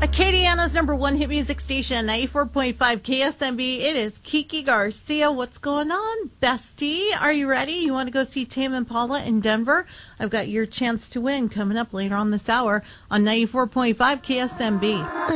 Acadiana's number one hit music station, 94.5 KSMB. It is Kiki Garcia. What's going on, bestie? Are you ready? You want to go see Tame Impala in Denver? I've got your chance to win coming up later on this hour on 94.5 KSMB.